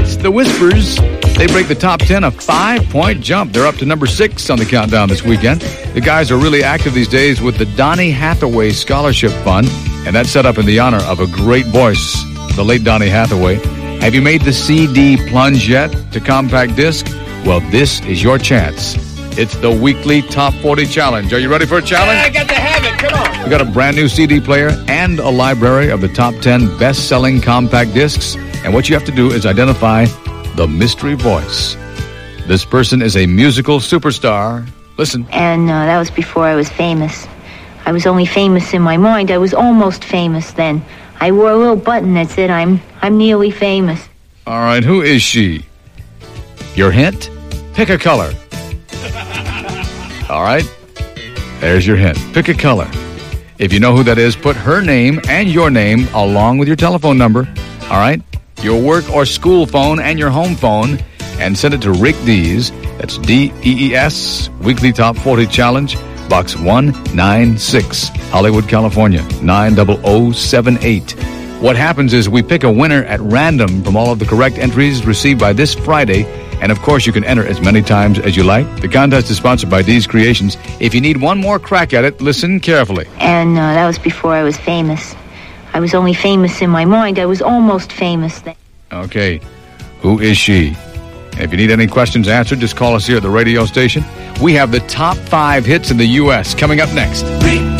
It's the Whispers. They break the top 10, a 5-point jump. They're up to number 6 on the countdown this weekend. The guys are really active these days with the Donny Hathaway Scholarship Fund, and that's set up in the honor of a great voice, the late Donny Hathaway. Have you made the CD plunge yet to compact disc? Well, this is your chance. It's the weekly Top 40 Challenge. Are you ready for a challenge? Yeah, I got to have it. Come on. We got a brand new CD player and a library of the top 10 best-selling compact discs. And what you have to do is identify the mystery voice. This person is a musical superstar. Listen. And that was before I was famous. I was only famous in my mind. I was almost famous then. I wore a little button that said I'm nearly famous. All right, who is she? Your hint? Pick a color. All right, there's your hint. Pick a color. If you know who that is, put her name and your name along with your telephone number. All right, your work or school phone and your home phone, and send it to Rick Dees. That's DEES, Weekly Top 40 Challenge, Box 196, Hollywood, California, 90078. What happens is we pick a winner at random from all of the correct entries received by this Friday. And, of course, you can enter as many times as you like. The contest is sponsored by Dees Creations. If you need one more crack at it, listen carefully. And that was before I was famous. I was only famous in my mind. I was almost famous then. Okay. Who is she? And if you need any questions answered, just call us here at the radio station. We have the top 5 hits in the U.S. coming up next.